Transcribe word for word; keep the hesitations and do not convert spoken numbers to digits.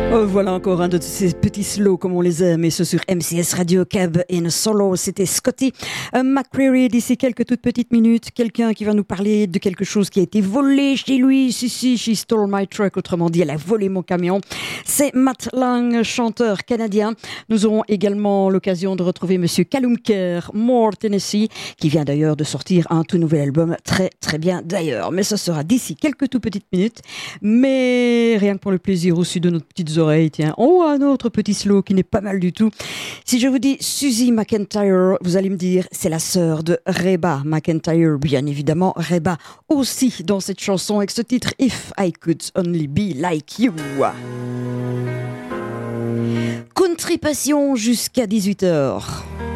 Oh, voilà encore un de ces petits slows comme on les aime, et ce sur M C S Radio Cab in Solo. C'était Scotty euh, McCreary. D'ici quelques toutes petites minutes, quelqu'un qui va nous parler de quelque chose qui a été volé chez lui. Si, si, she stole my truck, autrement dit, elle a volé mon camion. C'est Matt Lang, chanteur canadien. Nous aurons également l'occasion de retrouver Monsieur Callum Kerr, More Tennessee, qui vient d'ailleurs de sortir un tout nouvel album, très très bien d'ailleurs. Mais ce sera d'ici quelques toutes petites minutes. Mais rien que pour le plaisir aussi de notre petites oreilles, tiens. Oh, un autre petit slow qui n'est pas mal du tout. Si je vous dis Susie McIntyre, vous allez me dire, c'est la sœur de Reba McIntyre, bien évidemment. Reba aussi dans cette chanson avec ce titre If I Could Only Be Like You. Country Passion jusqu'à dix-huit heures.